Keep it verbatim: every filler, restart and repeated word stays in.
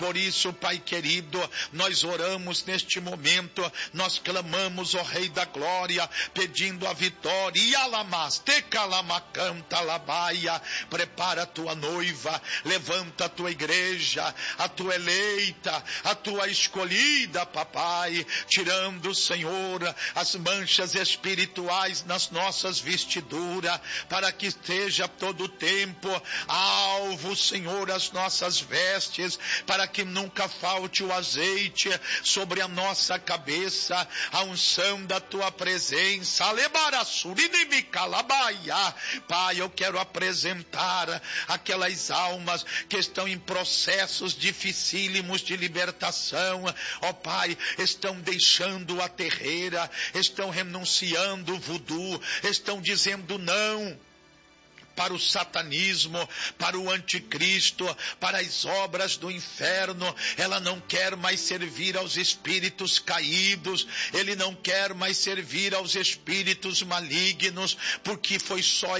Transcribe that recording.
Por isso, Pai querido, nós oramos neste momento, nós clamamos, ó Rei da Glória, pedindo a vitória. E alamas, tecalamacanta labaia, prepara a tua noiva, levanta a tua igreja, a tua eleita, a tua escolhida, papai, tirando, Senhor, as manchas espirituais nas nossas vestiduras, para que esteja todo o tempo alvo, Senhor, as nossas vestes, para que nunca falte o azeite sobre a nossa cabeça, a unção da tua presença. Pai, eu quero apresentar aquelas almas que estão em processos dificílimos de libertação. Ó Pai, estão deixando a terreira, estão renunciando o voodoo, estão dizendo não para o satanismo, para o anticristo, para as obras do inferno. Ela não quer mais servir aos espíritos caídos, ele não quer mais servir aos espíritos malignos, porque foi só